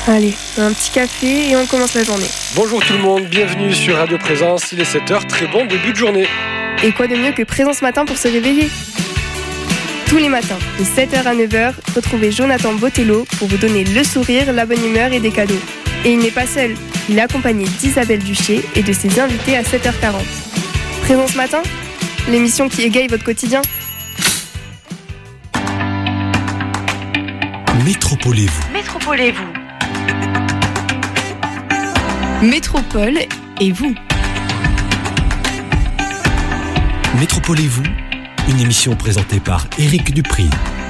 Allez, un petit café et on commence la journée. Bonjour tout le monde, bienvenue sur Radio Présence, il est 7h, très bon début de journée. Et quoi de mieux que Présence Matin pour se réveiller ? Tous les matins, de 7h à 9h, retrouvez Jonathan Botello pour vous donner le sourire, la bonne humeur et des cadeaux. Et il n'est pas seul, il est accompagné d'Isabelle Duché et de ses invités à 7h40. Présence Matin, l'émission qui égaye votre quotidien. Métropolez-vous. Métropole et vous. Métropolez-vous, une émission présentée par Éric Dupri.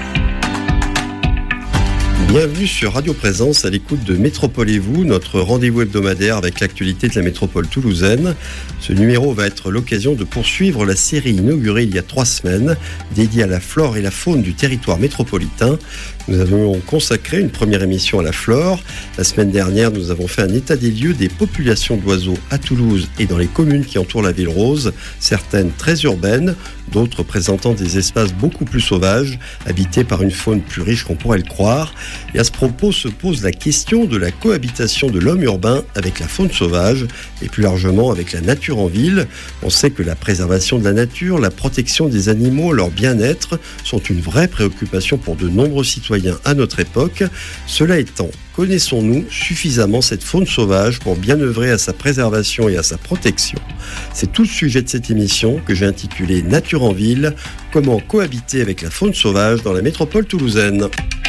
Bienvenue sur Radio Présence à l'écoute de Métropolez-vous, notre rendez-vous hebdomadaire avec l'actualité de la métropole toulousaine. Ce numéro va être l'occasion de poursuivre la série inaugurée il y a 3 semaines, dédiée à la flore et la faune du territoire métropolitain. Nous avons consacré une première émission à la flore. La semaine dernière, nous avons fait un état des lieux des populations d'oiseaux à Toulouse et dans les communes qui entourent la ville rose, certaines très urbaines, d'autres présentant des espaces beaucoup plus sauvages, habités par une faune plus riche qu'on pourrait le croire. Et à ce propos se pose la question de la cohabitation de l'homme urbain avec la faune sauvage et plus largement avec la nature en ville. On sait que la préservation de la nature, la protection des animaux, leur bien-être sont une vraie préoccupation pour de nombreux citoyens à notre époque. Cela étant, connaissons-nous suffisamment cette faune sauvage pour bien œuvrer à sa préservation et à sa protection ? C'est tout le sujet de cette émission que j'ai intitulée Nature en ville, comment cohabiter avec la faune sauvage dans la métropole toulousaine.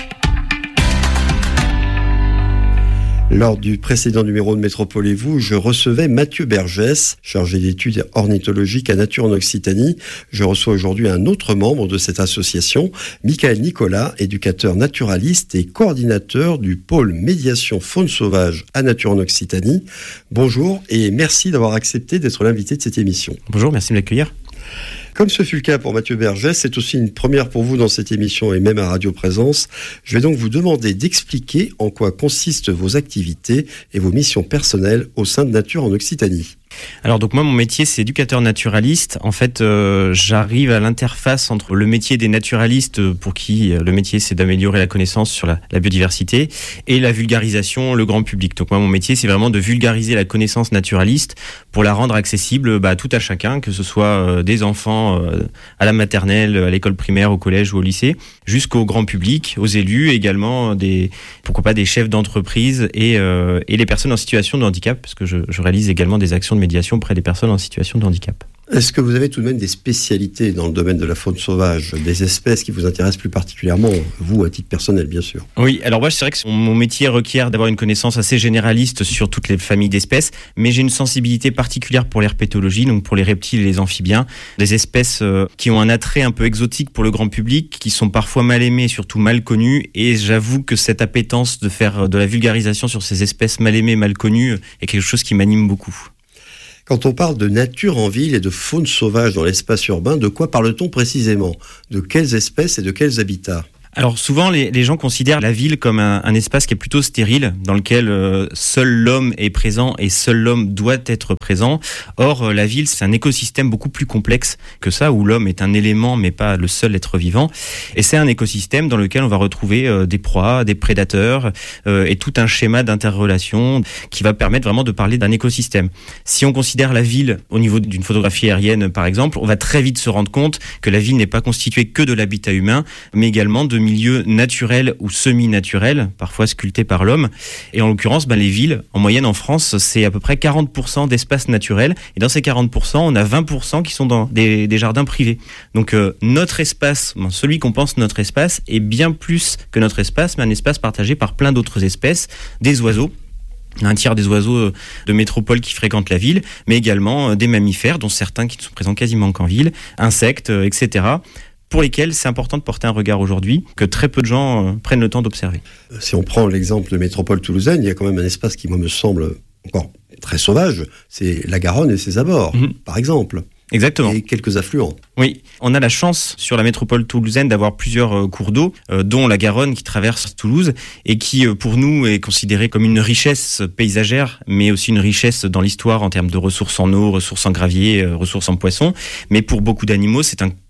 Lors du précédent numéro de Métropolez-vous, je recevais Mathieu Bergès, chargé d'études ornithologiques à Nature en Occitanie. Je reçois aujourd'hui un autre membre de cette association, Michael Nicolas, éducateur naturaliste et coordinateur du pôle médiation faune sauvage à Nature en Occitanie. Bonjour et merci d'avoir accepté d'être l'invité de cette émission. Bonjour, merci de m'accueillir. Comme ce fut le cas pour Mathieu Bergès, c'est aussi une première pour vous dans cette émission et même à Radio Présence. Je vais donc vous demander d'expliquer en quoi consistent vos activités et vos missions personnelles au sein de Nature en Occitanie. Alors donc moi mon métier c'est éducateur naturaliste. En fait j'arrive à l'interface entre le métier des naturalistes pour qui le métier c'est d'améliorer la connaissance sur la biodiversité et la vulgarisation, le grand public. Donc moi mon métier c'est vraiment de vulgariser la connaissance naturaliste pour la rendre accessible à tout à chacun, que ce soit des enfants à la maternelle, à l'école primaire, au collège ou au lycée, jusqu'au grand public, aux élus, également pourquoi pas des chefs d'entreprise et les personnes en situation de handicap, parce que je réalise également des actions de médiation auprès des personnes en situation de handicap. Est-ce que vous avez tout de même des spécialités dans le domaine de la faune sauvage, des espèces qui vous intéressent plus particulièrement, vous à titre personnel bien sûr ? Oui, alors moi c'est vrai que mon métier requiert d'avoir une connaissance assez généraliste sur toutes les familles d'espèces, mais j'ai une sensibilité particulière pour l'herpétologie, donc pour les reptiles et les amphibiens, des espèces qui ont un attrait un peu exotique pour le grand public, qui sont parfois mal aimées et surtout mal connues, et j'avoue que cette appétence de faire de la vulgarisation sur ces espèces mal aimées, mal connues est quelque chose qui m'anime beaucoup. Quand on parle de nature en ville et de faune sauvage dans l'espace urbain, de quoi parle-t-on précisément ? De quelles espèces et de quels habitats ? Alors souvent les gens considèrent la ville comme un espace qui est plutôt stérile, dans lequel seul l'homme est présent et seul l'homme doit être présent. Or la ville c'est un écosystème beaucoup plus complexe que ça, où l'homme est un élément mais pas le seul être vivant. Et c'est un écosystème dans lequel on va retrouver des proies, des prédateurs et tout un schéma d'interrelation qui va permettre vraiment de parler d'un écosystème. Si on considère la ville au niveau d'une photographie aérienne par exemple, on va très vite se rendre compte que la ville n'est pas constituée que de l'habitat humain, mais également de milieux naturels ou semi-naturels, parfois sculptés par l'homme. Et en l'occurrence, les villes, en moyenne en France, c'est à peu près 40% d'espaces naturels. Et dans ces 40%, on a 20% qui sont dans des jardins privés. Donc notre espace, celui qu'on pense notre espace, est bien plus que notre espace, mais un espace partagé par plein d'autres espèces, des oiseaux. Un tiers des oiseaux de métropole qui fréquentent la ville, mais également des mammifères, dont certains qui ne sont présents quasiment qu'en ville, insectes, etc., pour lesquels c'est important de porter un regard aujourd'hui, que très peu de gens prennent le temps d'observer. Si on prend l'exemple de métropole toulousaine, il y a quand même un espace qui, moi, me semble encore très sauvage, c'est la Garonne et ses abords, par exemple. Exactement. Et quelques affluents. Oui, on a la chance sur la métropole toulousaine d'avoir plusieurs cours d'eau, dont la Garonne qui traverse Toulouse et qui, pour nous, est considérée comme une richesse paysagère, mais aussi une richesse dans l'histoire en termes de ressources en eau, ressources en gravier, ressources en poissons. Mais pour beaucoup d'animaux, c'est un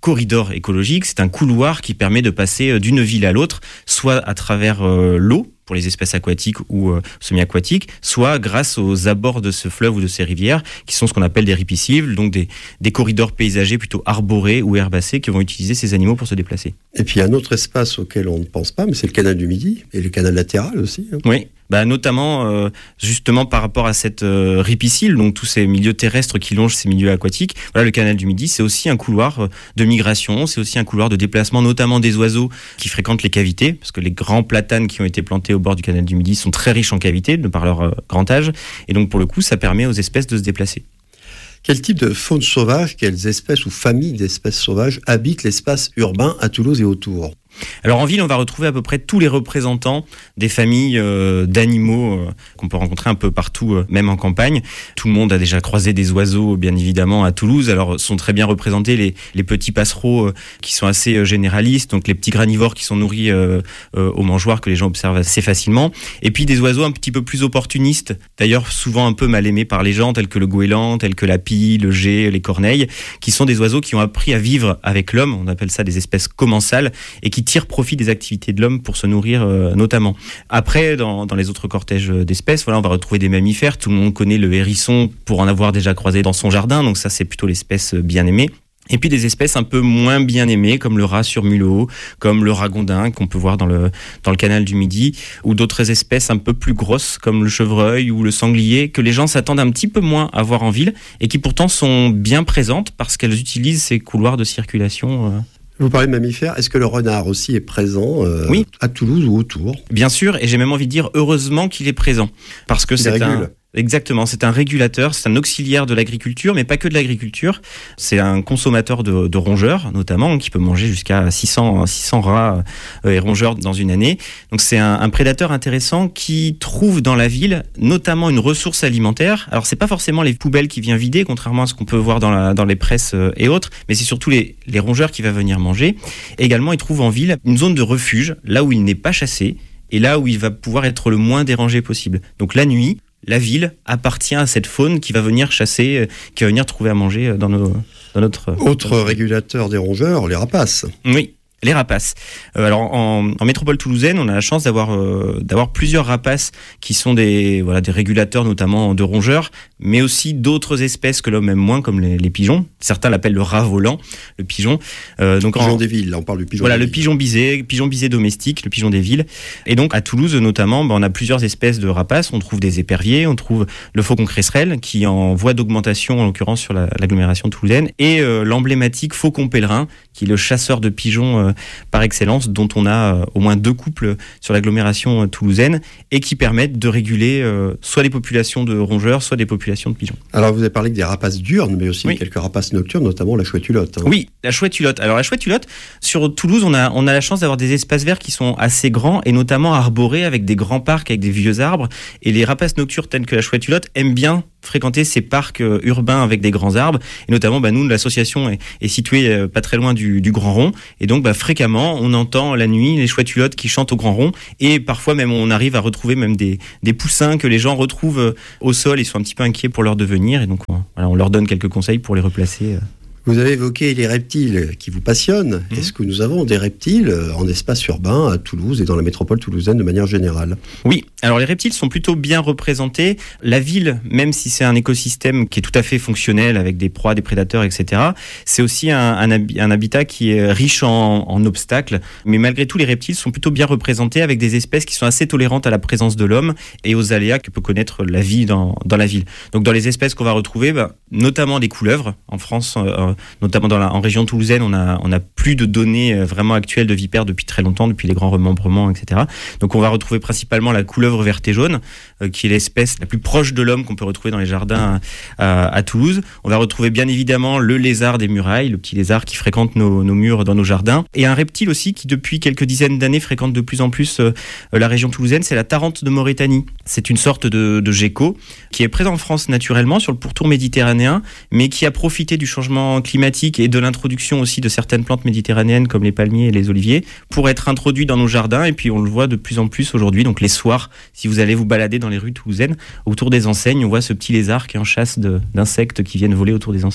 corridor écologique, c'est un couloir qui permet de passer d'une ville à l'autre, soit à travers l'eau, pour les espèces aquatiques ou semi-aquatiques, soit grâce aux abords de ce fleuve ou de ces rivières, qui sont ce qu'on appelle des ripisylves, donc des corridors paysagers plutôt arborés ou herbacés qui vont utiliser ces animaux pour se déplacer. Et puis il y a un autre espace auquel on ne pense pas, mais c'est le canal du Midi, et le canal latéral aussi. Oui, notamment justement par rapport à cette ripisylve, donc tous ces milieux terrestres qui longent ces milieux aquatiques. Voilà, le canal du Midi, c'est aussi un couloir de migration, c'est aussi un couloir de déplacement, notamment des oiseaux qui fréquentent les cavités, parce que les grands platanes qui ont été plantés au bord du canal du Midi sont très riches en cavités, de par leur grand âge, et donc pour le coup, ça permet aux espèces de se déplacer. Quel type de faune sauvage, quelles espèces ou familles d'espèces sauvages habitent l'espace urbain à Toulouse et autour ? Alors en ville, on va retrouver à peu près tous les représentants des familles d'animaux qu'on peut rencontrer un peu partout, même en campagne. Tout le monde a déjà croisé des oiseaux, bien évidemment, à Toulouse. Alors sont très bien représentés les petits passereaux qui sont assez généralistes, donc les petits granivores qui sont nourris aux mangeoires que les gens observent assez facilement. Et puis des oiseaux un petit peu plus opportunistes, d'ailleurs souvent un peu mal aimés par les gens, tels que le goéland, tels que la pie, le geai, les corneilles, qui sont des oiseaux qui ont appris à vivre avec l'homme. On appelle ça des espèces commensales et qui tirent profit des activités de l'homme pour se nourrir notamment. Après, dans les autres cortèges d'espèces, on va retrouver des mammifères. Tout le monde connaît le hérisson pour en avoir déjà croisé dans son jardin, donc ça c'est plutôt l'espèce bien aimée. Et puis des espèces un peu moins bien aimées, comme le rat sur mulot, comme le ragondin qu'on peut voir dans le canal du Midi, ou d'autres espèces un peu plus grosses, comme le chevreuil ou le sanglier, que les gens s'attendent un petit peu moins à voir en ville, et qui pourtant sont bien présentes parce qu'elles utilisent ces couloirs de circulation. Vous parlez de mammifères, est-ce que le renard aussi est présent oui, à Toulouse ou autour ? Bien sûr, et j'ai même envie de dire heureusement qu'il est présent, parce que Exactement, c'est un régulateur, c'est un auxiliaire de l'agriculture, mais pas que de l'agriculture. C'est un consommateur de rongeurs, notamment, qui peut manger jusqu'à 600 rats et rongeurs dans une année. Donc c'est un prédateur intéressant qui trouve dans la ville notamment une ressource alimentaire. Alors c'est pas forcément les poubelles qui vient vider, contrairement à ce qu'on peut voir dans les presses et autres, mais c'est surtout les rongeurs qui va venir manger. Et également, il trouve en ville une zone de refuge, là où il n'est pas chassé, et là où il va pouvoir être le moins dérangé possible. Donc la nuit, la ville appartient à cette faune qui va venir chasser, qui va venir trouver à manger dans notre... Autre régulateur des rongeurs, les rapaces. Oui. Les rapaces. Alors en métropole toulousaine, on a la chance d'avoir plusieurs rapaces qui sont des régulateurs notamment de rongeurs, mais aussi d'autres espèces que l'homme aime moins, comme les pigeons. Certains l'appellent le rat volant, le pigeon. Pigeon des villes, là on parle du pigeon. Voilà, le pigeon bisé domestique, le pigeon des villes. Et donc à Toulouse notamment, on a plusieurs espèces de rapaces. On trouve des éperviers, on trouve le faucon cresserelle qui est en voie d'augmentation en l'occurrence sur l'agglomération toulousaine, et l'emblématique faucon pèlerin qui est le chasseur de pigeons par excellence, dont on a au moins 2 couples sur l'agglomération toulousaine et qui permettent de réguler soit les populations de rongeurs, soit des populations de pigeons. Alors vous avez parlé que des rapaces diurnes, mais aussi quelques rapaces nocturnes, notamment la chouette-hulotte. Oui, la chouette-hulotte. Alors la chouette-hulotte, sur Toulouse, on a la chance d'avoir des espaces verts qui sont assez grands et notamment arborés avec des grands parcs, avec des vieux arbres. Et les rapaces nocturnes telles que la chouette-hulotte aiment bien fréquenter ces parcs urbains avec des grands arbres. Et notamment, nous, l'association est située pas très loin du Grand Rond. Et donc, fréquemment, on entend la nuit les chouettes-hulottes qui chantent au Grand Rond. Et parfois, même, on arrive à retrouver même des poussins que les gens retrouvent au sol et sont un petit peu inquiets pour leur devenir. Et donc, on leur donne quelques conseils pour les replacer. Vous avez évoqué les reptiles qui vous passionnent. Est-ce que nous avons des reptiles en espace urbain à Toulouse et dans la métropole toulousaine de manière générale ? Oui, alors les reptiles sont plutôt bien représentés. La ville, même si c'est un écosystème qui est tout à fait fonctionnel avec des proies, des prédateurs, etc., c'est aussi un habitat qui est riche en obstacles. Mais malgré tout, les reptiles sont plutôt bien représentés avec des espèces qui sont assez tolérantes à la présence de l'homme et aux aléas que peut connaître la vie dans la ville. Donc dans les espèces qu'on va retrouver, notamment des couleuvres en France, notamment en région toulousaine, on a plus de données vraiment actuelles de vipères depuis très longtemps, depuis les grands remembrements, etc. Donc on va retrouver principalement la couleuvre verte et jaune, qui est l'espèce la plus proche de l'homme qu'on peut retrouver dans les jardins à Toulouse. On va retrouver bien évidemment le lézard des murailles, le petit lézard qui fréquente nos murs dans nos jardins. Et un reptile aussi qui depuis quelques dizaines d'années fréquente de plus en plus la région toulousaine, c'est la tarente de Mauritanie. C'est une sorte de gecko qui est présent en France naturellement sur le pourtour méditerranéen, mais qui a profité du changement climatique et de l'introduction aussi de certaines plantes méditerranéennes comme les palmiers et les oliviers pour être introduits dans nos jardins. Et puis on le voit de plus en plus aujourd'hui. Donc les soirs, si vous allez vous balader dans les rues toulousaines, autour des enseignes, on voit ce petit lézard qui est en chasse d'insectes qui viennent voler autour des enseignes.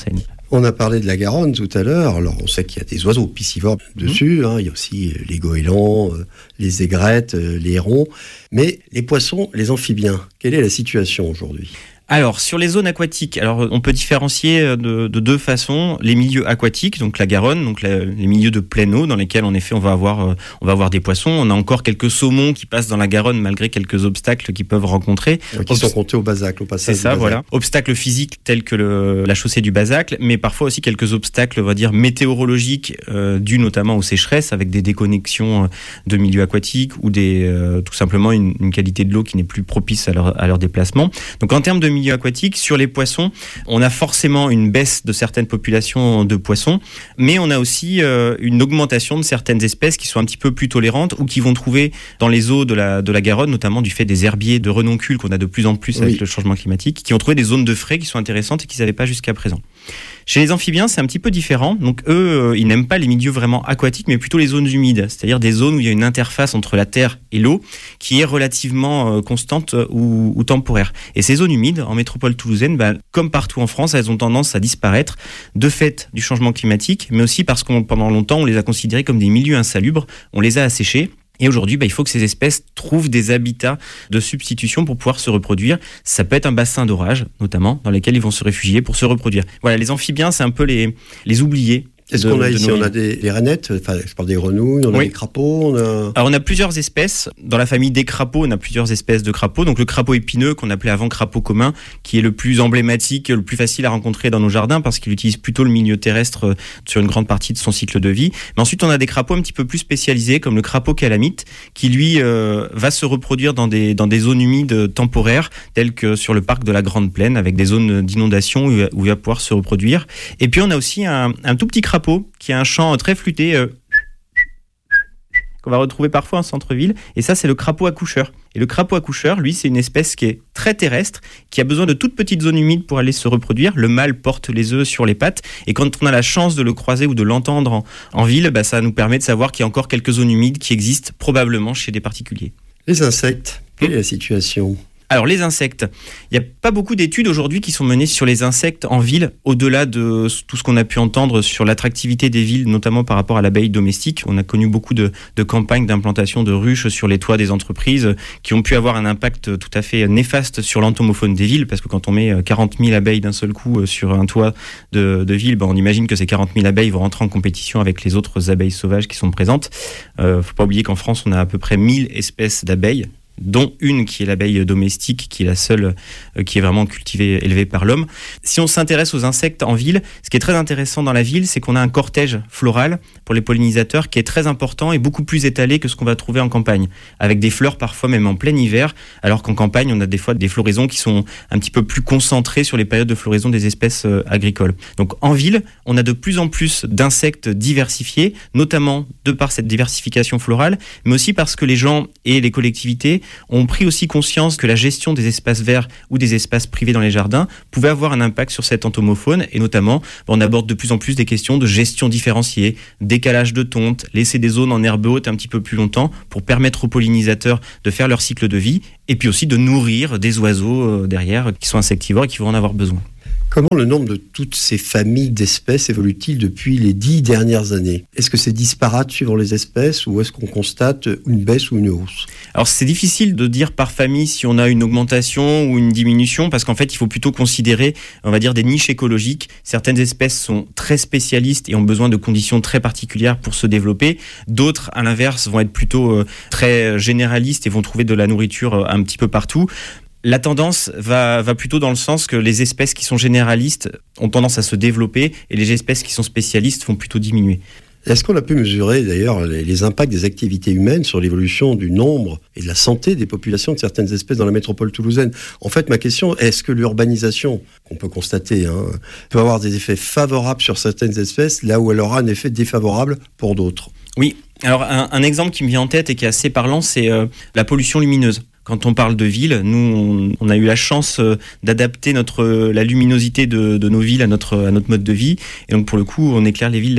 On a parlé de la Garonne tout à l'heure. Alors, on sait qu'il y a des oiseaux piscivores dessus. Il y a aussi les goélands, les aigrettes, les hérons. Mais les poissons, les amphibiens, quelle est la situation aujourd'hui ? Alors, sur les zones aquatiques, on peut différencier de deux façons. Les milieux aquatiques, donc la Garonne, donc les milieux de pleine eau dans lesquels, en effet, on va avoir des poissons. On a encore quelques saumons qui passent dans la Garonne malgré quelques obstacles qu'ils peuvent rencontrer. Qui sont comptés au Bazacle, au passage. C'est ça, voilà. Obstacles physiques tels que la chaussée du Bazacle, mais parfois aussi quelques obstacles, on va dire, météorologiques, dus notamment aux sécheresses, avec des déconnexions de milieux aquatiques ou tout simplement une qualité de l'eau qui n'est plus propice à leur déplacement. Donc, en termes de milieu aquatique, sur les poissons, on a forcément une baisse de certaines populations de poissons, mais on a aussi une augmentation de certaines espèces qui sont un petit peu plus tolérantes ou qui vont trouver dans les eaux de la Garonne, notamment du fait des herbiers de renoncules qu'on a de plus en plus avec le changement climatique, qui vont trouver des zones de frais qui sont intéressantes et qu'ils n'avaient pas jusqu'à présent. Chez les amphibiens, c'est un petit peu différent. Donc eux, ils n'aiment pas les milieux vraiment aquatiques, mais plutôt les zones humides, c'est-à-dire des zones où il y a une interface entre la terre et l'eau qui est relativement constante ou temporaire. Et ces zones humides, en métropole toulousaine, comme partout en France, elles ont tendance à disparaître de fait du changement climatique, mais aussi parce que pendant longtemps, on les a considérées comme des milieux insalubres, on les a asséchés. Et aujourd'hui, il faut que ces espèces trouvent des habitats de substitution pour pouvoir se reproduire. Ça peut être un bassin d'orage, notamment, dans lesquels ils vont se réfugier pour se reproduire. Voilà, les amphibiens, c'est un peu les oubliés. Qu'est-ce qu'on a ici ? On a des rainettes, je parle des grenouilles, on a des crapauds. Alors on a plusieurs espèces. Dans la famille des crapauds, on a plusieurs espèces de crapauds. Donc le crapaud épineux, qu'on appelait avant crapaud commun, qui est le plus emblématique, le plus facile à rencontrer dans nos jardins, parce qu'il utilise plutôt le milieu terrestre sur une grande partie de son cycle de vie. Mais ensuite, on a des crapauds un petit peu plus spécialisés, comme le crapaud calamite, qui lui va se reproduire dans des zones humides temporaires, telles que sur le parc de la Grande Plaine, avec des zones d'inondation où il va pouvoir se reproduire. Et puis on a aussi un tout petit crapaud qui a un chant très flûté qu'on va retrouver parfois en centre-ville, et ça c'est le crapaud accoucheur. Et le crapaud accoucheur, lui, c'est une espèce qui est très terrestre, qui a besoin de toutes petites zones humides pour aller se reproduire. Le mâle porte les œufs sur les pattes, et quand on a la chance de le croiser ou de l'entendre en ville, ça nous permet de savoir qu'il y a encore quelques zones humides qui existent probablement chez des particuliers. Les insectes, quelle est la situation ? Alors les insectes, il n'y a pas beaucoup d'études aujourd'hui qui sont menées sur les insectes en ville, au-delà de tout ce qu'on a pu entendre sur l'attractivité des villes, notamment par rapport à l'abeille domestique. On a connu beaucoup de campagnes d'implantation de ruches sur les toits des entreprises qui ont pu avoir un impact tout à fait néfaste sur l'entomofaune des villes, parce que quand on met 40 000 abeilles d'un seul coup sur un toit de ville, on imagine que ces 40 000 abeilles vont rentrer en compétition avec les autres abeilles sauvages qui sont présentes. Faut pas oublier qu'en France, on a à peu près 1000 espèces d'abeilles, dont une qui est l'abeille domestique, qui est la seule qui est vraiment cultivée, élevée par l'homme. Si on s'intéresse aux insectes en ville, ce qui est très intéressant dans la ville, c'est qu'on a un cortège floral pour les pollinisateurs qui est très important et beaucoup plus étalé que ce qu'on va trouver en campagne, avec des fleurs parfois même en plein hiver, alors qu'en campagne, on a des fois des floraisons qui sont un petit peu plus concentrées sur les périodes de floraison des espèces agricoles. Donc en ville, on a de plus en plus d'insectes diversifiés, notamment de par cette diversification florale, mais aussi parce que les gens et les collectivités ont pris aussi conscience que la gestion des espaces verts ou des espaces privés dans les jardins pouvait avoir un impact sur cette entomofaune, et notamment on aborde de plus en plus des questions de gestion différenciée, décalage de tonte, laisser des zones en herbe haute un petit peu plus longtemps pour permettre aux pollinisateurs de faire leur cycle de vie, et puis aussi de nourrir des oiseaux derrière qui sont insectivores et qui vont en avoir besoin. Comment le nombre de toutes ces familles d'espèces évolue-t-il depuis les 10 dernières années ? Est-ce que c'est disparate suivant les espèces, ou est-ce qu'on constate une baisse ou une hausse ? Alors c'est difficile de dire par famille si on a une augmentation ou une diminution, parce qu'en fait il faut plutôt considérer, on va dire, des niches écologiques. Certaines espèces sont très spécialistes et ont besoin de conditions très particulières pour se développer. D'autres, à l'inverse, vont être plutôt très généralistes et vont trouver de la nourriture un petit peu partout. La tendance va plutôt dans le sens que les espèces qui sont généralistes ont tendance à se développer et les espèces qui sont spécialistes vont plutôt diminuer. Est-ce qu'on a pu mesurer d'ailleurs les impacts des activités humaines sur l'évolution du nombre et de la santé des populations de certaines espèces dans la métropole toulousaine ? En fait, ma question, est-ce que l'urbanisation, qu'on peut constater, peut avoir des effets favorables sur certaines espèces, là où elle aura un effet défavorable pour d'autres ? Oui, alors un exemple qui me vient en tête et qui est assez parlant, c'est la pollution lumineuse. Quand on parle de ville, nous, on a eu la chance d'adapter la luminosité de nos villes à notre mode de vie. Et donc, pour le coup, on éclaire les villes la nuit.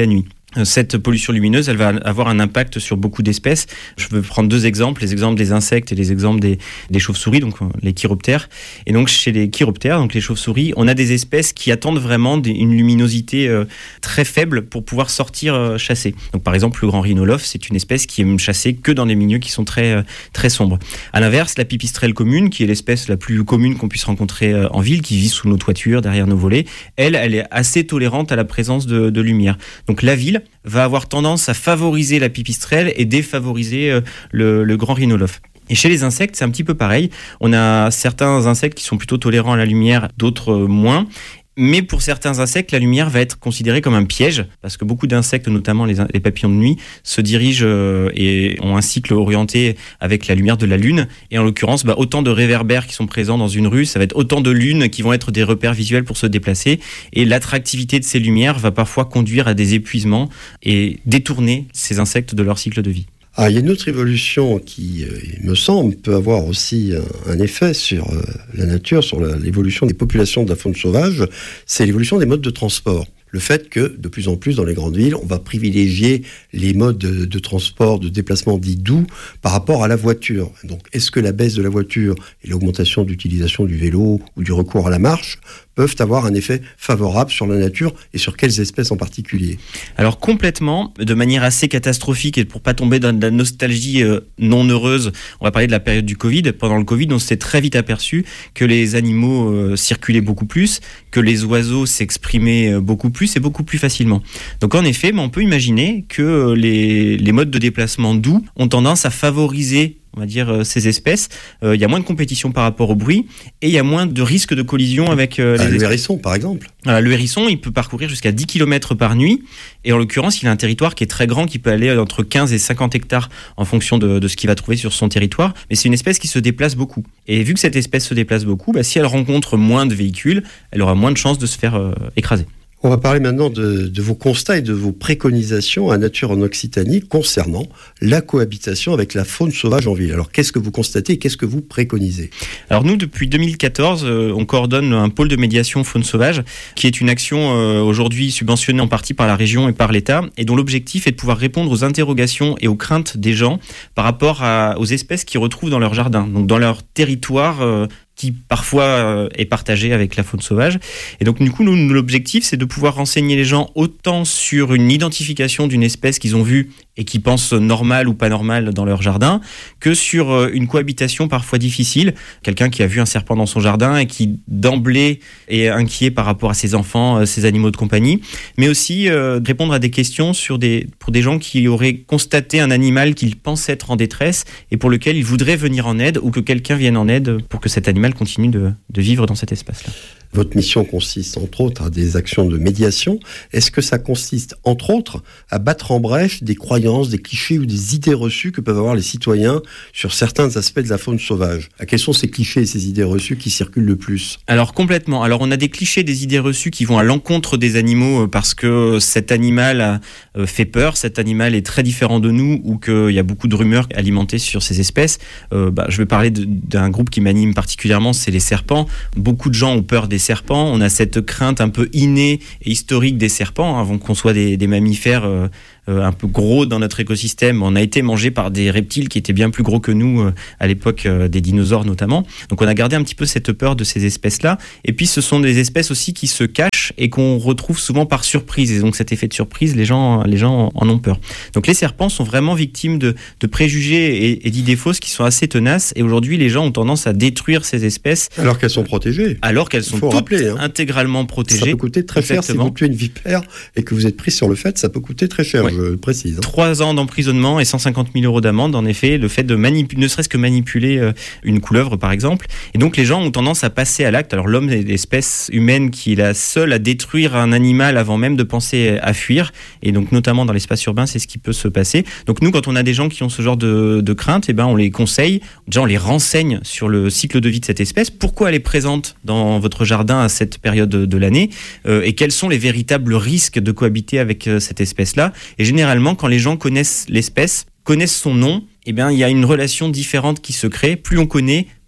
cette pollution lumineuse, elle va avoir un impact sur beaucoup d'espèces. Je veux prendre 2 exemples, les exemples des insectes et les exemples des chauves-souris, donc les chiroptères. Et donc chez les chiroptères, donc les chauves-souris, on a des espèces qui attendent vraiment une luminosité très faible pour pouvoir sortir chasser. Donc par exemple, le grand rhinolophe, c'est une espèce qui aime chasser que dans des milieux qui sont très sombres. À l'inverse, la pipistrelle commune, qui est l'espèce la plus commune qu'on puisse rencontrer en ville, qui vit sous nos toitures, derrière nos volets, elle est assez tolérante à la présence de lumière. Donc la ville va avoir tendance à favoriser la pipistrelle et défavoriser le grand rhinolophe. Et chez les insectes, c'est un petit peu pareil. On a certains insectes qui sont plutôt tolérants à la lumière, d'autres moins. Mais pour certains insectes, la lumière va être considérée comme un piège, parce que beaucoup d'insectes, notamment les papillons de nuit, se dirigent et ont un cycle orienté avec la lumière de la lune. Et en l'occurrence, autant de réverbères qui sont présents dans une rue, ça va être autant de lunes qui vont être des repères visuels pour se déplacer. Et l'attractivité de ces lumières va parfois conduire à des épuisements et détourner ces insectes de leur cycle de vie. Ah, il y a une autre évolution qui, il me semble, peut avoir aussi un effet sur la nature, sur l'évolution des populations de la faune sauvage, c'est l'évolution des modes de transport. Le fait que, de plus en plus, dans les grandes villes, on va privilégier les modes de transport, de déplacement dits doux par rapport à la voiture. Donc, est-ce que la baisse de la voiture et l'augmentation d'utilisation du vélo ou du recours à la marche peuvent avoir un effet favorable sur la nature et sur quelles espèces en particulier? Alors complètement, de manière assez catastrophique, et pour pas tomber dans de la nostalgie non heureuse, on va parler de la période du Covid. Pendant le Covid, on s'est très vite aperçu que les animaux circulaient beaucoup plus, que les oiseaux s'exprimaient beaucoup plus et beaucoup plus facilement. Donc en effet, on peut imaginer que les modes de déplacement doux ont tendance à favoriser, on va dire, ces espèces. Il y a moins de compétition par rapport au bruit et il y a moins de risque de collision avec le hérisson, par exemple. Le hérisson, il peut parcourir jusqu'à 10 km par nuit et en l'occurrence, il a un territoire qui est très grand, qui peut aller entre 15 et 50 hectares en fonction de ce qu'il va trouver sur son territoire. Mais c'est une espèce qui se déplace beaucoup. Et vu que cette espèce se déplace beaucoup, si elle rencontre moins de véhicules, elle aura moins de chances de se faire écraser. On va parler maintenant de vos constats et de vos préconisations à Nature en Occitanie concernant la cohabitation avec la faune sauvage en ville. Alors, qu'est-ce que vous constatez et qu'est-ce que vous préconisez? Alors nous, depuis 2014, on coordonne un pôle de médiation faune sauvage qui est une action aujourd'hui subventionnée en partie par la région et par l'État et dont l'objectif est de pouvoir répondre aux interrogations et aux craintes des gens par rapport aux espèces qu'ils retrouvent dans leur jardin, donc dans leur territoire qui parfois est partagé avec la faune sauvage. Et donc du coup, nous, l'objectif, c'est de pouvoir renseigner les gens autant sur une identification d'une espèce qu'ils ont vue et qui pensent normale ou pas normale dans leur jardin, que sur une cohabitation parfois difficile. Quelqu'un qui a vu un serpent dans son jardin et qui d'emblée est inquiet par rapport à ses enfants, ses animaux de compagnie, mais aussi répondre à des questions pour des gens qui auraient constaté un animal qu'ils pensent être en détresse et pour lequel ils voudraient venir en aide ou que quelqu'un vienne en aide pour que cet animal continue de vivre dans cet espace-là. Votre mission consiste, entre autres, à des actions de médiation. Est-ce que ça consiste, entre autres, à battre en brèche des croyances, des clichés ou des idées reçues que peuvent avoir les citoyens sur certains aspects de la faune sauvage? Quels sont ces clichés et ces idées reçues qui circulent le plus? Alors complètement. Alors on a des clichés, des idées reçues qui vont à l'encontre des animaux parce que cet animal fait peur, cet animal est très différent de nous ou qu'il y a beaucoup de rumeurs alimentées sur ces espèces. Je vais parler d'un groupe qui m'anime particulièrement, c'est les serpents. Beaucoup de gens ont peur des serpents. On a cette crainte un peu innée et historique des serpents, avant qu'on soit des mammifères un peu gros dans notre écosystème. On a été mangé par des reptiles qui étaient bien plus gros que nous à l'époque des dinosaures notamment. Donc on a gardé un petit peu cette peur de ces espèces-là. Et puis ce sont des espèces aussi qui se cachent et qu'on retrouve souvent par surprise. Et donc cet effet de surprise, les gens en ont peur. Donc les serpents sont vraiment victimes de préjugés et d'idées fausses qui sont assez tenaces. Et aujourd'hui, les gens ont tendance à détruire ces espèces. Alors qu'elles sont protégées. Alors qu'elles sont intégralement protégées. Ça peut coûter très cher. Si vous tuez une vipère et que vous êtes pris sur le fait, ça peut coûter très cher. Ouais. Je le précise. 3 ans d'emprisonnement et 150 000 € d'amende, en effet, le fait de ne serait-ce que manipuler une couleuvre, par exemple. Et donc, les gens ont tendance à passer à l'acte. Alors, l'homme est l'espèce humaine qui est la seule à détruire un animal avant même de penser à fuir. Et donc, notamment dans l'espace urbain, c'est ce qui peut se passer. Donc, nous, quand on a des gens qui ont ce genre de crainte, on les conseille. Déjà, on les renseigne sur le cycle de vie de cette espèce. Pourquoi elle est présente dans votre jardin à cette période de l'année et quels sont les véritables risques de cohabiter avec cette espèce-là. Et généralement, quand les gens connaissent l'espèce, connaissent son nom, il y a une relation différente qui se crée. Plus on connaît,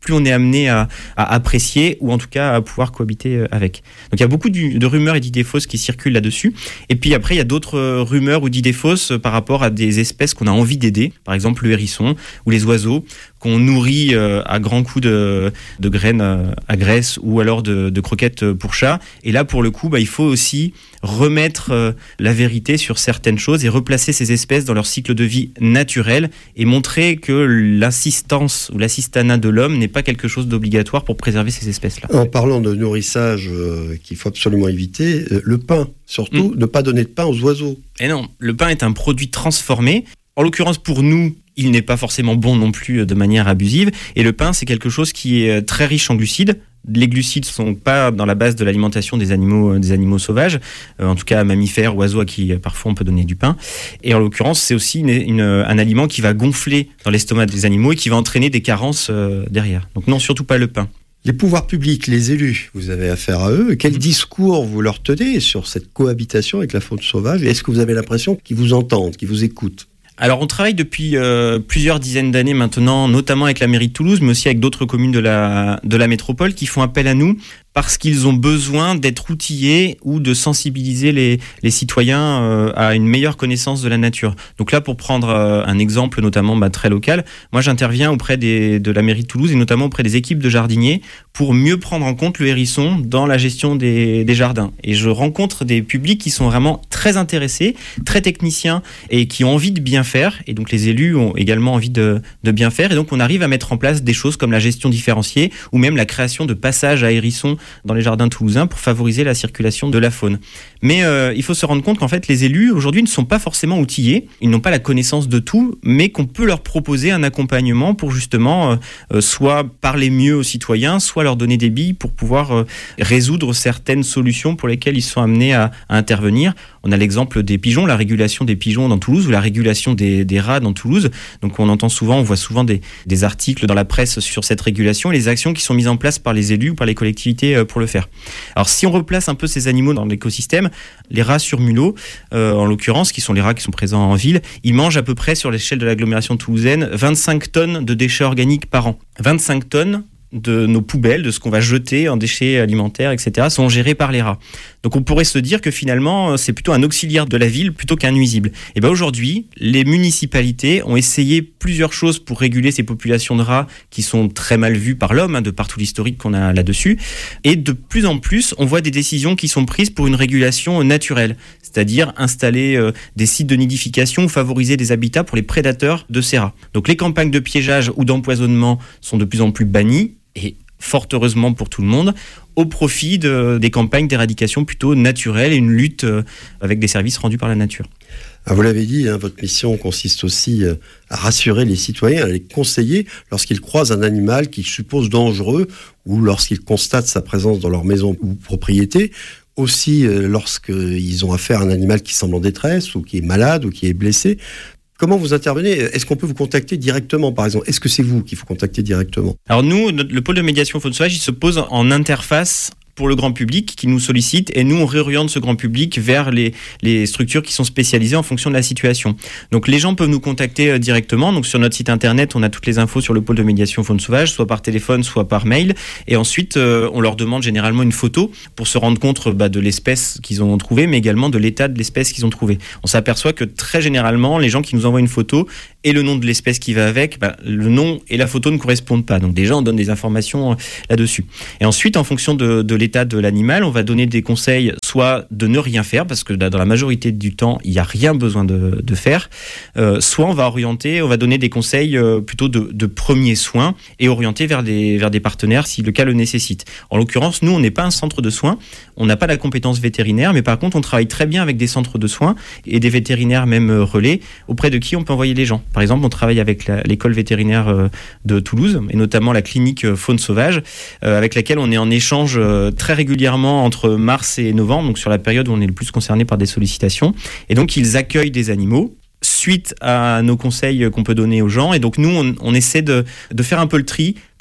plus on est amené à apprécier ou en tout cas à pouvoir cohabiter avec. Donc il y a beaucoup de rumeurs et d'idées fausses qui circulent là-dessus. Et puis après, il y a d'autres rumeurs ou d'idées fausses par rapport à des espèces qu'on a envie d'aider. Par exemple, le hérisson ou les oiseaux qu'on nourrit à grands coups de graines à graisse ou alors de croquettes pour chats. Et là, pour le coup, il faut aussi remettre la vérité sur certaines choses et replacer ces espèces dans leur cycle de vie naturel et montrer que l'assistance ou l'assistanat de l'homme n'est pas quelque chose d'obligatoire pour préserver ces espèces-là. En parlant de nourrissage qu'il faut absolument éviter, le pain, surtout, ne pas donner de pain aux oiseaux. Et non, le pain est un produit transformé. En l'occurrence, pour nous, il n'est pas forcément bon non plus de manière abusive. Et le pain, c'est quelque chose qui est très riche en glucides. Les glucides ne sont pas dans la base de l'alimentation des animaux sauvages, en tout cas mammifères, oiseaux à qui parfois on peut donner du pain. Et en l'occurrence, c'est aussi un aliment qui va gonfler dans l'estomac des animaux et qui va entraîner des carences derrière. Donc non, surtout pas le pain. Les pouvoirs publics, les élus, vous avez affaire à eux. Quel discours vous leur tenez sur cette cohabitation avec la faune sauvage? Et est-ce que vous avez l'impression qu'ils vous entendent, qu'ils vous écoutent? Alors on travaille depuis plusieurs dizaines d'années maintenant, notamment avec la mairie de Toulouse, mais aussi avec d'autres communes de la métropole qui font appel à nous parce qu'ils ont besoin d'être outillés ou de sensibiliser les citoyens à une meilleure connaissance de la nature. Donc là, pour prendre un exemple notamment très local, moi j'interviens auprès de la mairie de Toulouse et notamment auprès des équipes de jardiniers pour mieux prendre en compte le hérisson dans la gestion des jardins. Et je rencontre des publics qui sont vraiment très intéressés, très techniciens et qui ont envie de bien faire. Et donc les élus ont également envie de bien faire. Et donc on arrive à mettre en place des choses comme la gestion différenciée ou même la création de passages à hérissons dans les jardins toulousains pour favoriser la circulation de la faune. Mais il faut se rendre compte qu'en fait, les élus aujourd'hui ne sont pas forcément outillés, ils n'ont pas la connaissance de tout, mais qu'on peut leur proposer un accompagnement pour justement soit parler mieux aux citoyens, soit leur donner des billes pour pouvoir résoudre certaines solutions pour lesquelles ils sont amenés à intervenir. On a l'exemple des pigeons, la régulation des pigeons dans Toulouse ou la régulation des rats dans Toulouse. Donc on voit souvent des articles dans la presse sur cette régulation et les actions qui sont mises en place par les élus ou par les collectivités pour le faire. Alors si on replace un peu ces animaux dans l'écosystème, les rats sur mulots, en l'occurrence, qui sont les rats qui sont présents en ville, ils mangent à peu près sur l'échelle de l'agglomération toulousaine 25 tonnes de déchets organiques par an. 25 tonnes de nos poubelles, de ce qu'on va jeter en déchets alimentaires, etc., sont gérés par les rats. Donc on pourrait se dire que finalement, c'est plutôt un auxiliaire de la ville plutôt qu'un nuisible. Et bien aujourd'hui, les municipalités ont essayé plusieurs choses pour réguler ces populations de rats qui sont très mal vues par l'homme, de par tout l'historique qu'on a là-dessus. Et de plus en plus, on voit des décisions qui sont prises pour une régulation naturelle, c'est-à-dire installer des sites de nidification ou favoriser des habitats pour les prédateurs de ces rats. Donc les campagnes de piégeage ou d'empoisonnement sont de plus en plus bannies, et fort heureusement pour tout le monde, au profit des campagnes d'éradication plutôt naturelles et une lutte avec des services rendus par la nature. Vous l'avez dit, votre mission consiste aussi à rassurer les citoyens, à les conseiller lorsqu'ils croisent un animal qu'ils supposent dangereux ou lorsqu'ils constatent sa présence dans leur maison ou propriété. Aussi lorsqu'ils ont affaire à un animal qui semble en détresse ou qui est malade ou qui est blessé. Comment vous intervenez? Est-ce qu'on peut vous contacter directement, par exemple? Est-ce que c'est vous qu'il faut contacter directement? Alors nous, le pôle de médiation faune sauvage, il se pose en interface pour le grand public qui nous sollicite et nous on réoriente ce grand public vers les structures qui sont spécialisées en fonction de la situation. Donc les gens peuvent nous contacter directement. Donc sur notre site internet, on a toutes les infos sur le pôle de médiation faune sauvage, soit par téléphone, soit par mail. Et ensuite, on leur demande généralement une photo pour se rendre compte de l'espèce qu'ils ont trouvée, mais également de l'état de l'espèce qu'ils ont trouvée. On s'aperçoit que très généralement, les gens qui nous envoient une photo et le nom de l'espèce qui va avec, le nom et la photo ne correspondent pas. Donc déjà, on donne des informations là-dessus. Et ensuite, en fonction de l'état de l'animal, on va donner des conseils, soit de ne rien faire, parce que dans la majorité du temps, il n'y a rien besoin de faire, soit on va donner des conseils plutôt de premiers soins et orienter vers des partenaires si le cas le nécessite. En l'occurrence, nous, on n'est pas un centre de soins, on n'a pas la compétence vétérinaire, mais par contre, on travaille très bien avec des centres de soins et des vétérinaires même relais, auprès de qui on peut envoyer les gens. Par exemple, on travaille avec l'école vétérinaire de Toulouse, et notamment la clinique faune sauvage, avec laquelle on est en échange très régulièrement entre mars et novembre, donc sur la période où on est le plus concerné par des sollicitations. Et donc, ils accueillent des animaux suite à nos conseils qu'on peut donner aux gens. Et donc, nous, on essaie de faire un peu le tri.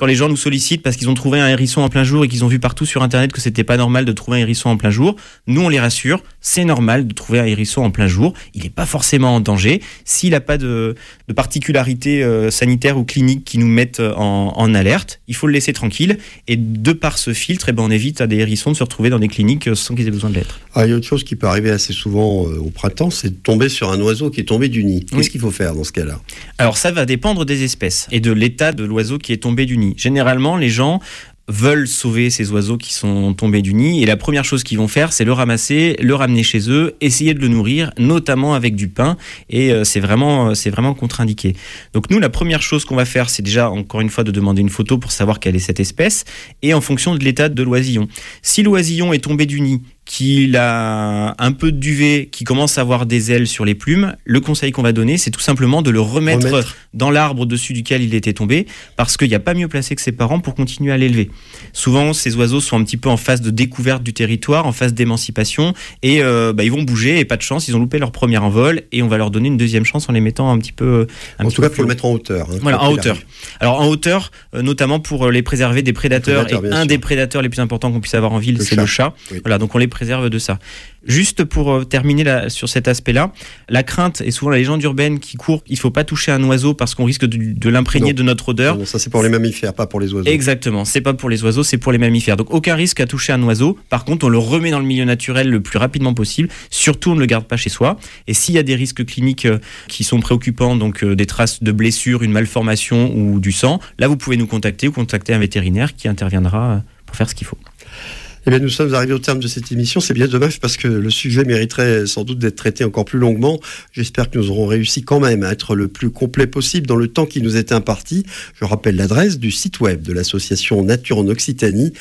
quand les gens nous sollicitent parce qu'ils ont trouvé un hérisson en plein jour et qu'ils ont vu partout sur Internet que c'était pas normal de trouver un hérisson en plein jour, nous on les rassure, c'est normal de trouver un hérisson en plein jour, il n'est pas forcément en danger. S'il n'a pas de particularité sanitaire ou clinique qui nous mettent en alerte, il faut le laisser tranquille. Et de par ce filtre, on évite à des hérissons de se retrouver dans des cliniques sans qu'ils aient besoin de l'être. Il y a autre chose qui peut arriver assez souvent au printemps, c'est de tomber sur un oiseau qui est tombé du nid. Qu'est-ce qu'il faut faire dans ce cas-là ? Alors ça va dépendre des espèces et de l'état de l'oiseau qui est tombé du nid. Généralement, les gens veulent sauver ces oiseaux qui sont tombés du nid et la première chose qu'ils vont faire, c'est le ramasser, le ramener chez eux, essayer de le nourrir, notamment avec du pain, et c'est vraiment contre-indiqué. Donc nous, la première chose qu'on va faire, c'est déjà encore une fois de demander une photo pour savoir quelle est cette espèce, et en fonction de l'état de l'oisillon. Si l'oisillon est tombé du nid, qu'il a un peu de duvet, qui commence à avoir des ailes sur les plumes, le conseil qu'on va donner, c'est tout simplement de le remettre dans l'arbre au-dessus duquel il était tombé, parce qu'il n'y a pas mieux placé que ses parents pour continuer à l'élever. Souvent, ces oiseaux sont un petit peu en phase de découverte du territoire, en phase d'émancipation, et ils vont bouger, et pas de chance, ils ont loupé leur premier envol, et on va leur donner une deuxième chance en les mettant un petit peu... En tout cas, il faut le mettre en hauteur. Voilà, en hauteur. Alors en hauteur, notamment pour les préserver des prédateurs, et un des prédateurs les plus importants qu'on puisse avoir en ville, c'est le chat. Oui. Voilà, donc on les préserve de ça. Juste pour terminer sur cet aspect-là, la crainte et souvent la légende urbaine qui court, il ne faut pas toucher un oiseau parce qu'on risque de l'imprégner de notre odeur. Non, ça c'est pour les mammifères, pas pour les oiseaux. Exactement, c'est pas pour les oiseaux, c'est pour les mammifères. Donc aucun risque à toucher un oiseau. Par contre, on le remet dans le milieu naturel le plus rapidement possible. Surtout, on ne le garde pas chez soi. Et s'il y a des risques cliniques qui sont préoccupants, donc des traces de blessures, une malformation ou du sang, là vous pouvez nous contacter ou contacter un vétérinaire qui interviendra pour faire ce qu'il faut. Eh bien, nous sommes arrivés au terme de cette émission. C'est bien dommage parce que le sujet mériterait sans doute d'être traité encore plus longuement. J'espère que nous aurons réussi quand même à être le plus complet possible dans le temps qui nous est imparti. Je rappelle l'adresse du site web de l'association Nature en Occitanie,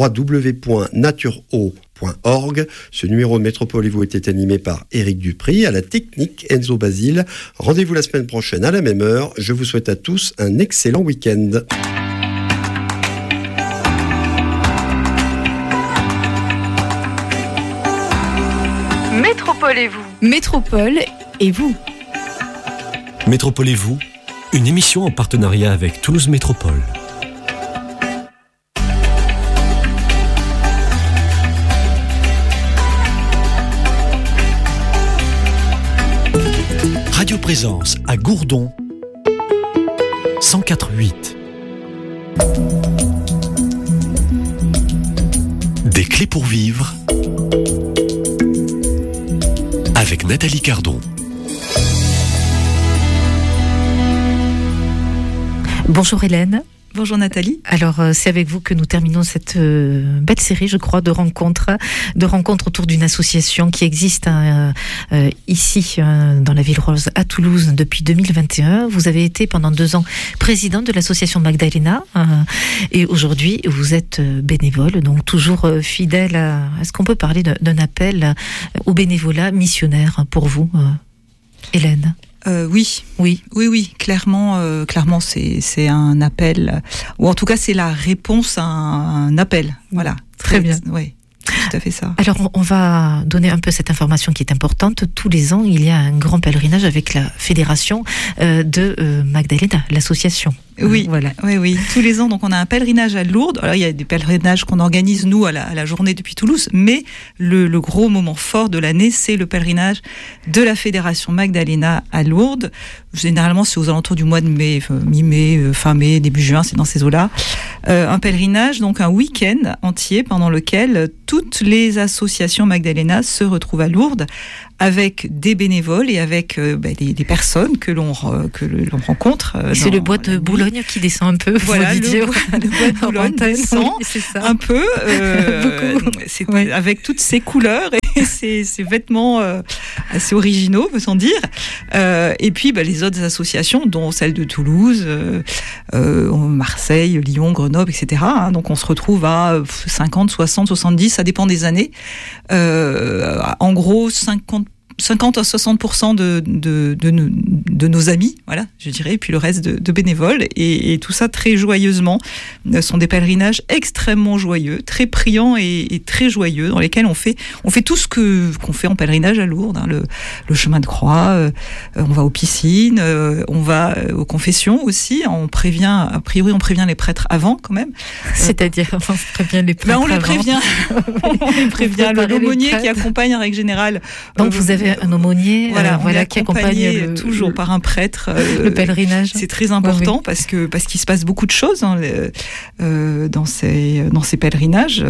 www.natureo.org. Ce numéro de Métropole et vous était animé par Éric Dupry, à la technique Enzo Basile. Rendez-vous la semaine prochaine à la même heure. Je vous souhaite à tous un excellent week-end. Métropole et vous. Métropole et vous. Métropole et vous, une émission en partenariat avec Toulouse Métropole. Radio Présence à Gourdon 104.8. Des clés pour vivre avec Nathalie Cardon. Bonjour Hélène. Bonjour Nathalie. Alors c'est avec vous que nous terminons cette belle série, je crois, de rencontres autour d'une association qui existe ici dans la Ville Rose à Toulouse depuis 2021. Vous avez été pendant 2 ans présidente de l'association Magdalena et aujourd'hui vous êtes bénévole, donc toujours fidèle à... Est-ce qu'on peut parler d'un appel au bénévolat missionnaire pour vous, Hélène ? Oui, clairement, c'est un appel, ou en tout cas c'est la réponse à un appel. Voilà, très bien. Oui, tout à fait ça. Alors on va donner un peu cette information qui est importante. Tous les ans, il y a un grand pèlerinage avec la fédération de Magdalena, l'association. Oui, voilà. Oui. Tous les ans, donc on a un pèlerinage à Lourdes. Alors il y a des pèlerinages qu'on organise nous à la journée depuis Toulouse, mais le gros moment fort de l'année, c'est le pèlerinage de la fédération Magdalena à Lourdes. Généralement, c'est aux alentours du mois de mai, mi-mai, fin mai, début juin, c'est dans ces eaux-là. Un pèlerinage, donc un week-end entier pendant lequel toutes les associations Magdalena se retrouvent à Lourdes avec des bénévoles et avec des personnes que l'on rencontre. C'est le bois de Boulogne qui descend un peu. Voilà, le bois de Boulogne descend un peu, avec toutes ces couleurs et ces vêtements assez originaux, peut-on dire. Et puis les autres associations, dont celle de Toulouse, Marseille, Lyon, Grenoble, etc. Donc on se retrouve à 50, 60, 70, ça dépend des années. En gros, 50 à 60% de nos amis, voilà, je dirais, et puis le reste de bénévoles, et tout ça très joyeusement. Ce sont des pèlerinages extrêmement joyeux, très priants et très joyeux, dans lesquels on fait tout ce qu'on fait en pèlerinage à Lourdes, hein, le chemin de croix, on va aux piscines, on va aux confessions aussi, on prévient les prêtres avant quand même. C'est-à-dire, on prévient les prêtres on les avant. prévient. On les prévient. L'aumônier qui accompagne en règle générale. Donc vous avez un aumônier qui accompagne toujours par un prêtre le pèlerinage. C'est très important parce qu'il se passe beaucoup de choses dans ces pèlerinages.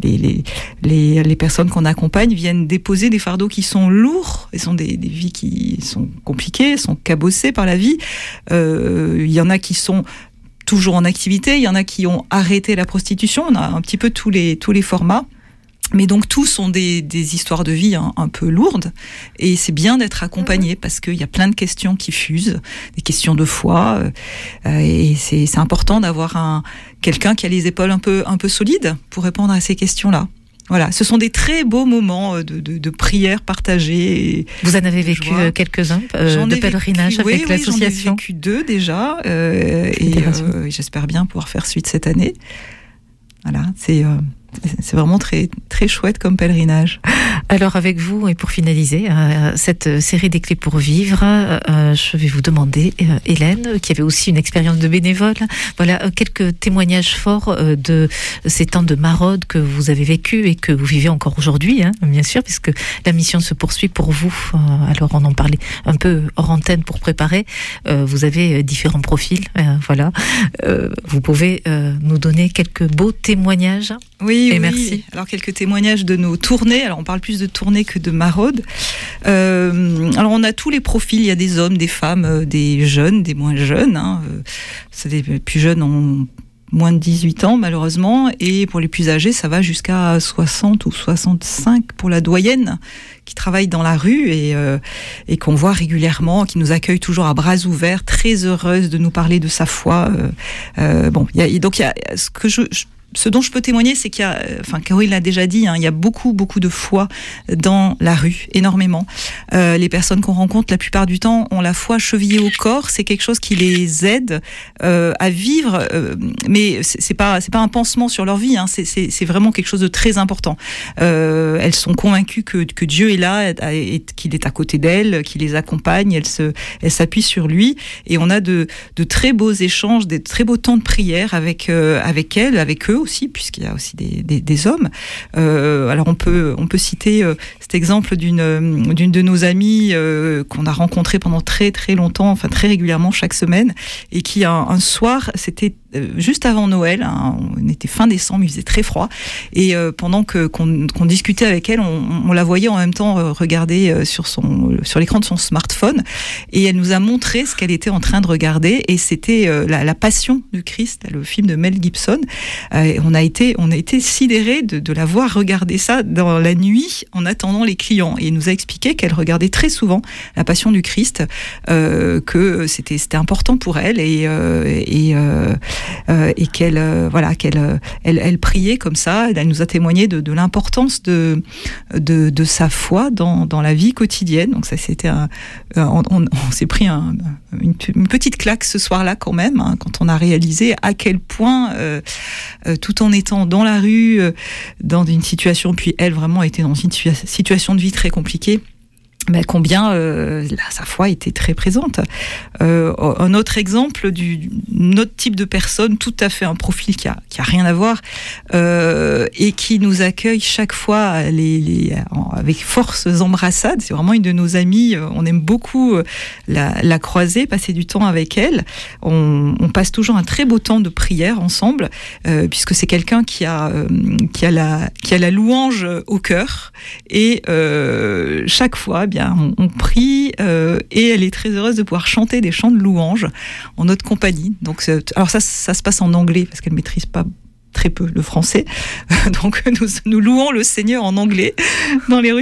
Les personnes qu'on accompagne viennent déposer des fardeaux qui sont lourds, et sont des vies qui sont compliquées, sont cabossées par la vie. Il y en a qui sont toujours en activité, il y en a qui ont arrêté la prostitution, on a un petit peu tous les formats. Mais donc tous sont des histoires de vie un peu lourdes, et c'est bien d'être accompagné parce qu'il y a plein de questions qui fusent, des questions de foi, et c'est important d'avoir quelqu'un qui a les épaules un peu solides pour répondre à ces questions-là. Voilà, ce sont des très beaux moments de prières partagées. Vous en avez vécu quelques-uns de pèlerinage avec l'association? J'en ai vécu 2 déjà, et j'espère bien pouvoir faire suite cette année. Voilà, c'est vraiment très, très chouette comme pèlerinage. Alors avec vous, et pour finaliser cette série des clés pour vivre, je vais vous demander, Hélène, qui avait aussi une expérience de bénévole, voilà, quelques témoignages forts de ces temps de maraude que vous avez vécu et que vous vivez encore aujourd'hui, hein, bien sûr, puisque la mission se poursuit pour vous. Alors on en parlait un peu hors antenne pour préparer. Vous avez différents profils, voilà. Vous pouvez nous donner quelques beaux témoignages? Oui, merci. Alors quelques témoignages de nos tournées. Alors on parle plus de tournées que de maraudes. Alors on a tous les profils. Il y a des hommes, des femmes, des jeunes, des moins jeunes. Hein. Les plus jeunes ont moins de 18 ans malheureusement, et pour les plus âgés, ça va jusqu'à 60 ou 65 pour la doyenne qui travaille dans la rue et qu'on voit régulièrement, qui nous accueille toujours à bras ouverts, très heureuse de nous parler de sa foi. Donc il y a ce dont je peux témoigner, c'est qu'il y a, Caroline l'a déjà dit, hein, il y a beaucoup de foi dans la rue, énormément. Les personnes qu'on rencontre, la plupart du temps, ont la foi chevillée au corps. C'est quelque chose qui les aide à vivre, mais c'est pas un pansement sur leur vie. Hein, c'est vraiment quelque chose de très important. Elles sont convaincues que Dieu est là, et qu'il est à côté d'elles, qu'il les accompagne. Elles s'appuient sur lui, et on a de très beaux échanges, des très beaux temps de prière avec elles, avec eux aussi, puisqu'il y a aussi des hommes. Alors on peut citer cet exemple d'une de nos amies qu'on a rencontrée pendant très très longtemps, enfin très régulièrement chaque semaine, et qui un soir, c'était juste avant Noël, hein, on était fin décembre, il faisait très froid, et pendant qu'on discutait avec elle, on la voyait en même temps regarder sur l'écran de son smartphone, et elle nous a montré ce qu'elle était en train de regarder, et c'était la Passion du Christ, le film de Mel Gibson. Et on a été sidérés de la voir regarder ça dans la nuit en attendant les clients, et elle nous a expliqué qu'elle regardait très souvent la Passion du Christ, que c'était important pour elle, et qu'elle priait comme ça. Elle nous a témoigné de l'importance de sa foi dans la vie quotidienne. Donc ça, c'était on s'est pris une petite claque ce soir-là quand même, hein, quand on a réalisé à quel point tout en étant dans la rue, dans une situation, puis elle vraiment était dans une situation de vie très compliquée, mais combien sa foi était très présente. Un autre exemple d'un autre type de personne, tout à fait un profil qui a rien à voir, et qui nous accueille chaque fois avec forces embrassades. C'est vraiment une de nos amies. On aime beaucoup la croiser, passer du temps avec elle. On passe toujours un très beau temps de prière ensemble, puisque c'est quelqu'un qui a la louange au cœur, et chaque fois, on prie, et elle est très heureuse de pouvoir chanter des chants de louange en notre compagnie. Donc, alors ça se passe en anglais parce qu'elle maîtrise pas très peu le français. Donc nous louons le Seigneur en anglais dans les rues